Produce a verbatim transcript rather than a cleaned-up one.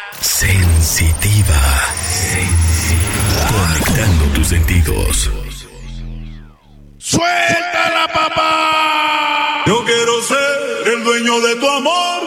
Sensitiva. Sensitiva. Conectando tus sentidos. ¡Suéltala, papá! Yo quiero ser el dueño de tu amor.